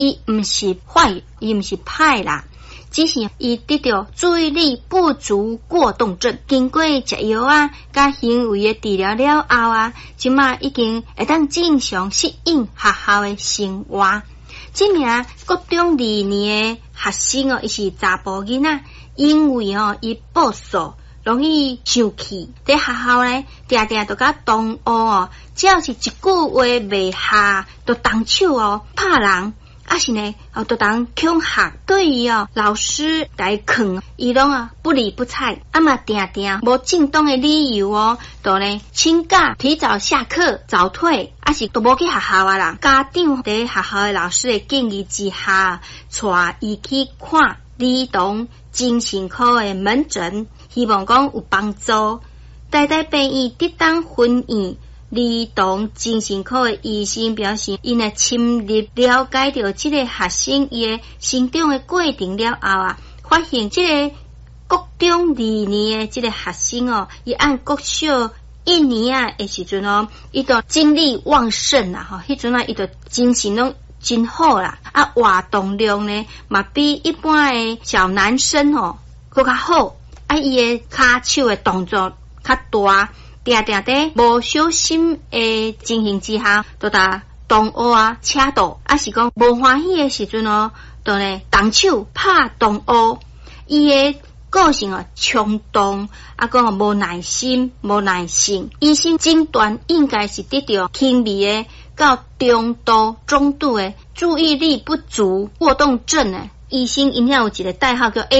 伊毋是坏，伊毋是歹啦，只是伊得到注意力不足过动症。经过食药啊，甲行为的治疗了后啊，即马已经会当正常适应学校的生活。这名国中2年的学生伊是查甫囡仔，因为伊暴躁，容易生气，在学校呢，定定都甲同学只要是一句话袂下，都动手拍人。是呢，都当恐吓，对于老师来劝，伊拢不理不睬，嘛定定无正当的理由都呢请假提早下课早退，是都无去学校啦。家长在学校的老师的建议之下，带伊去看儿童精神科的门诊，希望讲有帮助。台大病院得当婚宴。儿童精神科的医生表示，因来深入了解到这个学生伊的成长的过程了后发现这个国中2年的这个学生伊按国小1年的时阵伊都精力旺盛啦迄阵伊都精神拢真好啦，活动量呢嘛比一般的小男生更加好，伊的骹手的动作较大。定定在无小心的情形之下，都打同学车道，是讲无欢喜的时阵都呢动手拍同学。伊的个性冲动，讲无耐心、无耐性。医生诊断应该是得到轻微的到中度的注意力不足过动症的。医生因有一个代号叫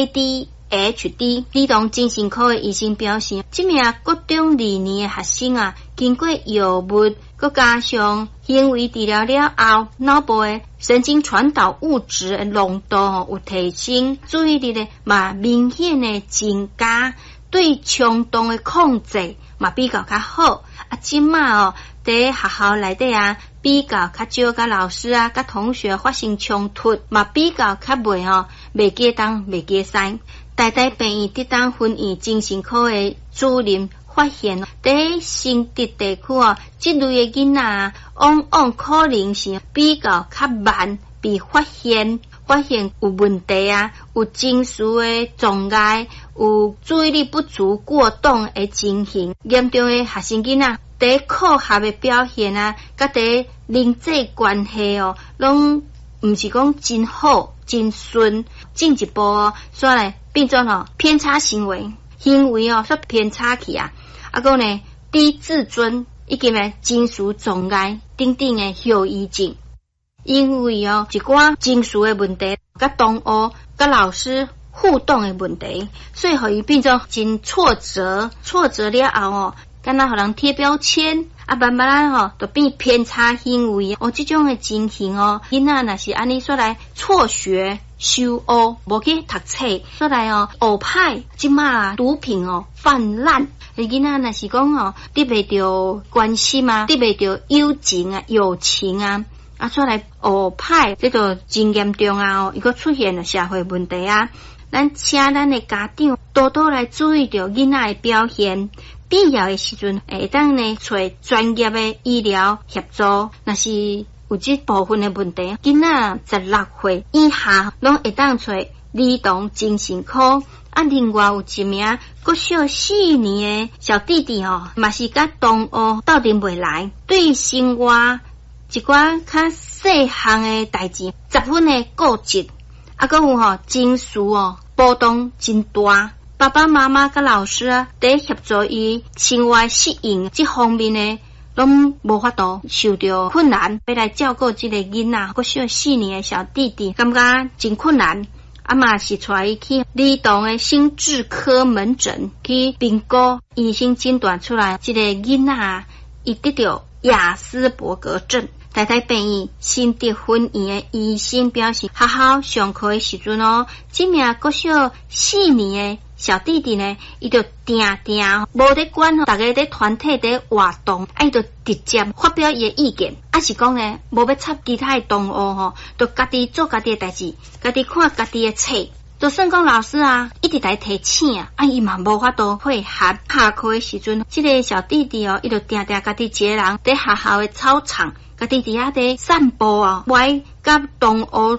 ADHD。儿童精神科的医生表示，这名国中2年的学生经过药物，再加上行为治疗了后，脑部的神经传导物质的浓度有提升，注意力嘛明显的增加，对冲动的控制嘛比较较好。即马在学校内底比较较少甲老师甲同学发生冲突，嘛比较较袂记东袂记西。台大病院得当婚宴精神科的主任发现，在新竹地区这类的囡仔往往可能是比较较慢被发现有问题有情绪的障碍，有注意力不足过动的情形。严重的学生囡仔在课学的表现甲在人际关系拢毋是讲真好真顺，进一步所来变作偏差行为煞偏差去讲呢低自尊以及情绪障碍等等的后遗症。因为一寡情绪的问题，甲同学甲老师互动的问题，所以互伊变作真挫折了后敢若互人贴标签慢慢就变偏差行为这种的情形囡仔若是安尼说来辍学休学，无去读册，说来学歹，即马毒品泛滥。囡仔若是讲得袂到关心得袂到友情出来学歹，这就真严重伊个出现了社会问题咱请咱的家长多多来注意到囡仔的表现，必要的时阵会当呢找专业的医疗协助。若是有这部分的问题，囡仔16岁以下拢会当找儿童精神科。另外有一名国小4年的小弟弟嘛是甲同学斗阵袂来，对生活一寡较细项的代志十分的固执，还有情绪波动真大。爸爸妈妈甲老师在协助伊生活适应这方面呢，拢无法度，受到困难，要来照顾这个囡仔，国小4年的小弟弟，感觉真困难。嘛是带伊去儿童的心智科门诊去评估，医生诊断出来，这个囡仔伊得到亚斯伯格症。台大病院新竹婚宴的医生表示，学校上课的时阵这名国小4年的小弟弟呢，伊就定无得管大家在团体在活动，伊就直接发表伊的意见，是讲呢无要插其他的同学就家己做家己的代志，家己看家己的册。就算讲老师一直来提醒伊嘛无法度配合。下课的时阵，这个小弟弟伊就定家己一个人在学校的操场家己伫遐伫散步啊，歪甲动物